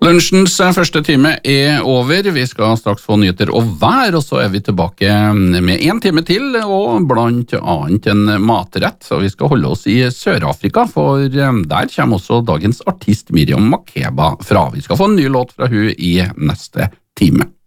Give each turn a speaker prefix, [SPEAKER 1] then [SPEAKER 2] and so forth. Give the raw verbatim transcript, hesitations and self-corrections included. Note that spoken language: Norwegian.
[SPEAKER 1] Lunsjens første time er over, vi skal straks få nyheter og vær, og så er vi tilbake med en time til, og blant annet en matrett, så vi skal holde oss i Sør-Afrika, for der kommer også dagens artist Miriam Makeba fra. Vi skal få en ny låt fra hun i neste time.